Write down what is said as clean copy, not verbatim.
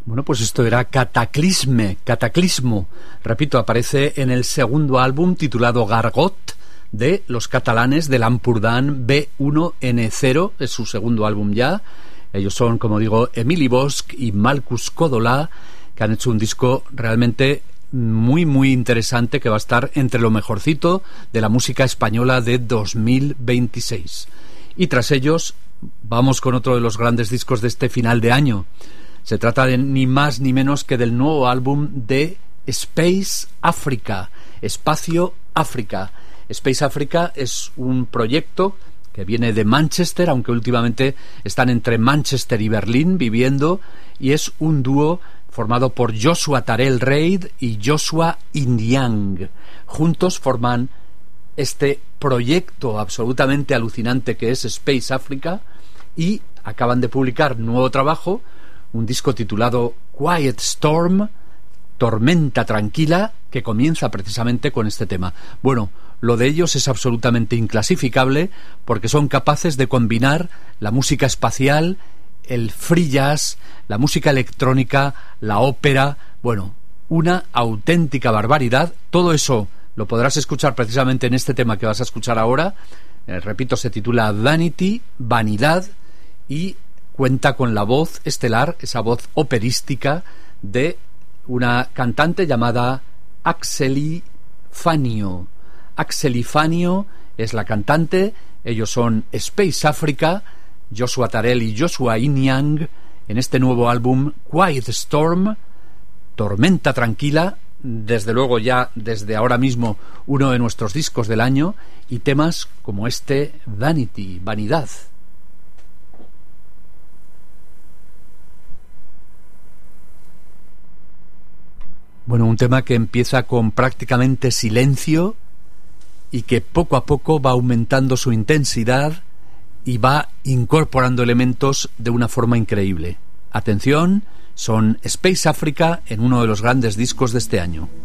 Bueno, pues esto era Cataclismo. Repito, aparece en el segundo álbum titulado Gargot de los catalanes del Ampurdán B1N0, es su segundo álbum ya. Ellos son, como digo, Emili Bosch y Marcus Codolà, que han hecho un disco realmente muy, muy interesante que va a estar entre lo mejorcito de la música española de 2026. Y tras ellos, vamos con otro de los grandes discos de este final de año. Se trata de ni más ni menos que del nuevo álbum de Space Africa, Espacio África. Space Africa es un proyecto que viene de Manchester, aunque últimamente están entre Manchester y Berlín viviendo, y es un dúo formado por Joshua Tarell Reid y Joshua Indiang. Juntos forman este proyecto absolutamente alucinante que es Space Africa, y acaban de publicar nuevo trabajo, un disco titulado Quiet Storm, Tormenta Tranquila, que comienza precisamente con este tema. Bueno, lo de ellos es absolutamente inclasificable porque son capaces de combinar la música espacial, el free jazz, la música electrónica, la ópera, bueno, una auténtica barbaridad. Todo eso lo podrás escuchar precisamente en este tema que vas a escuchar ahora. Repito, se titula Vanity, Vanidad, y cuenta con la voz estelar, esa voz operística de una cantante llamada Axeli Fanio. Axeli Fanio es la cantante, ellos son Space Africa, Joshua Tarell y Joshua Indiang, en este nuevo álbum Quiet Storm, Tormenta Tranquila, desde luego ya desde ahora mismo uno de nuestros discos del año, y temas como este Vanity, Vanidad. Bueno, un tema que empieza con prácticamente silencio y que poco a poco va aumentando su intensidad y va incorporando elementos de una forma increíble. Atención, son Space Africa en uno de los grandes discos de este año.